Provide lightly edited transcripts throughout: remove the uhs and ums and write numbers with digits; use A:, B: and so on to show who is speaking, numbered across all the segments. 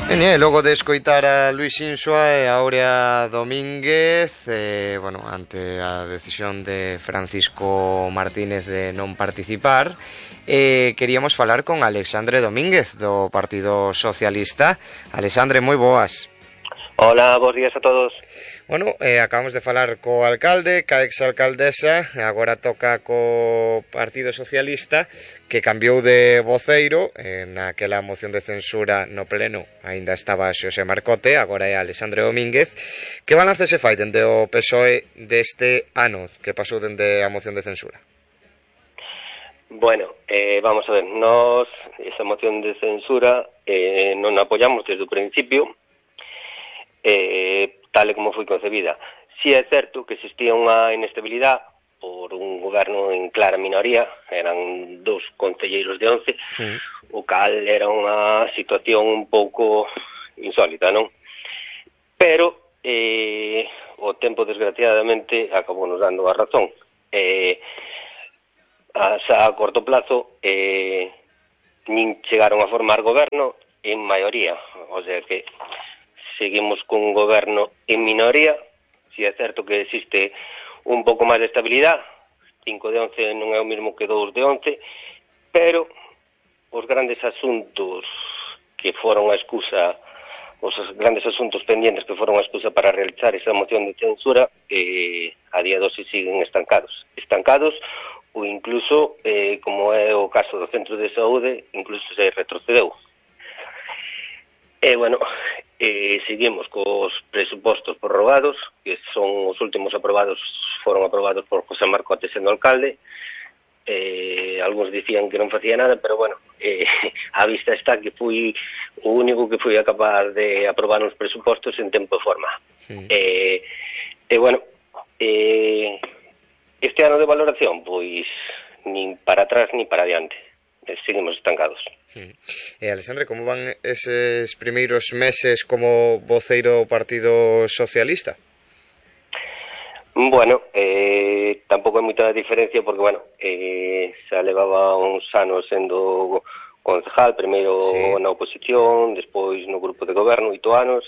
A: Logo de escoitar a Luís Insua e a Áurea Domínguez, ante a decisión de Francisco Martínez de non participar, queríamos falar con Alexandre Domínguez do Partido Socialista. Alexandre, moi boas.
B: Hola, bons días a todos.
A: Acabamos de falar co alcalde, ca exalcaldesa, agora toca co Partido Socialista, que cambiou de voceiro. Naquela moción de censura no pleno aínda estaba Xosé Marcote, agora é Alexandre Domínguez. Que balance se fai dende o PSOE deste ano que pasou dende a moción de censura?
B: Vamos a ver, nós esa moción de censura non a apoiamos desde o principio, tal e como foi concebida. Si é certo que existía unha inestabilidade por un goberno en clara minoría, eran 2 concelleiros de 11, o cal era unha situación un pouco insólita, non? Pero o tempo, desgraciadamente, acabou nos dando a razón. A corto plazo nin chegaron a formar goberno en maioría, o sea que seguimos cun goberno en minoría. Si é certo que existe un pouco máis de estabilidade, 5 de 11 non é o mesmo que 2 de 11, pero os grandes asuntos que foron a excusa, os grandes asuntos pendientes que foron a excusa para realizar esa moción de censura, a día de hoxe siguen estancados ou incluso, como é o caso do centro de saúde, incluso se retrocedeu. Seguimos cos presupostos prorrogados, que son os últimos foron aprobados por José Marcote sendo alcalde. Algúns dicían que non facía nada, pero a vista está que fui o único que foi capaz de aprobar os presupostos en tempo e forma. Este ano de valoración, pois, nin para atrás nin para adiante. Seguimos estancados.
A: Alexandre, como van eses primeiros meses como voceiro do Partido Socialista?
B: Tampouco hai moita diferencia porque, xa levaba uns anos sendo concejal, primeiro na oposición, despois no grupo de goberno, 8 anos,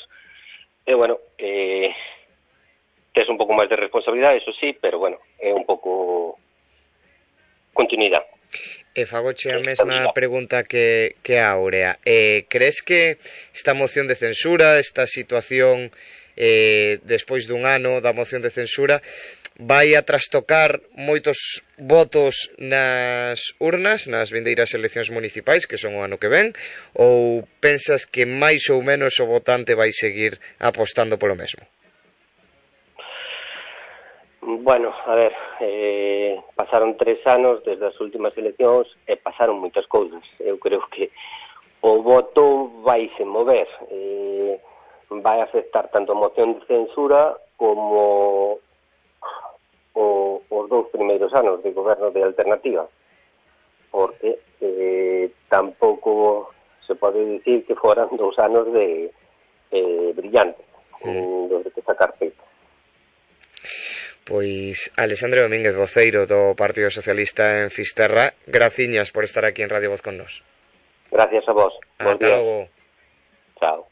B: tes un pouco máis de responsabilidade, eso sí, pero, é un pouco continuidade.
A: E fagoche a mesma pregunta que a Áurea. Crees que esta moción de censura, esta situación despois dun ano da moción de censura, vai a trastocar moitos votos nas urnas, nas vindeiras eleccións municipais, que son o ano que ven, ou pensas que máis ou menos o votante vai seguir apostando polo mesmo?
B: Pasaron 3 anos desde as últimas eleccións e pasaron moitas cousas. Eu creo que o voto vai se mover. Vai afectar tanto a moción de censura como os 2 primeiros anos de goberno de alternativa. Porque tampouco se pode dicir que foran 2 anos de brillantes desde que sacar peito.
A: Pois Alexandre Domínguez, voceiro do Partido Socialista en Fisterra, graciñas por estar aquí en Radio Voz con nos.
B: Gracias a vos.
A: Ata logo.
B: Chao.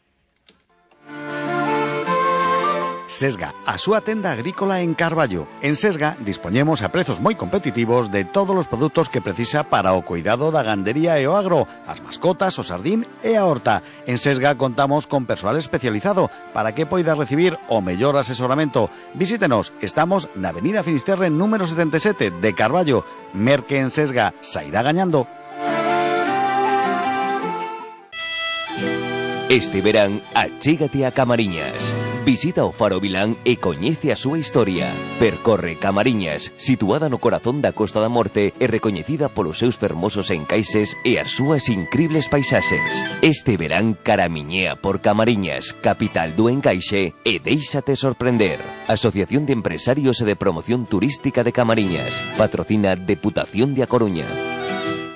C: Sesga, a súa tenda agrícola en Carballo. En Sesga dispoñemos a prezos moi competitivos de todos os produtos que precisa para o cuidado da gandería e o agro, as mascotas, o sardín e a horta. En Sesga contamos con persoal especializado para que poida recibir o mellor asesoramento. Visítenos, estamos na Avenida Finisterre número 77 de Carballo. Merque en Sesga, sairá gañando.
D: Este verán, achégate a Camariñas. Visita o Faro Vilán e coñece a súa historia. Percorre Camariñas, situada no corazón da Costa da Morte e recoñecida polos seus fermosos encaixes e as súas incribles paisaxes. Este verán caramiñea por Camariñas, capital do encaixe, e déixate sorprender. Asociación de Empresarios e de Promoción Turística de Camariñas. Patrocina Deputación de A Coruña.